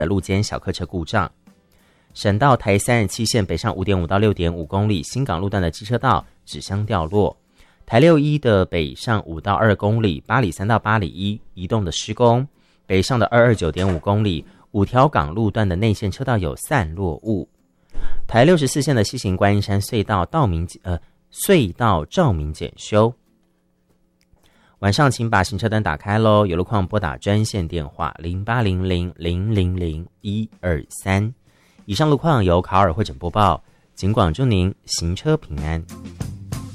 的路肩小客车故障。省道台37线北上 5.5 到 6.5 公里新港路段的机车道纸箱掉落。台61的北上5到2公里八里3到8里1移动的施工。北上的 229.5 公里5条港路段的内线车道有散落物。台64线的西行观音山隧道照明检修。晚上请把行车灯打开咯，有路况拨打专线电话0800000123。以上路况由卡尔会诊播报，警广祝您行车平安。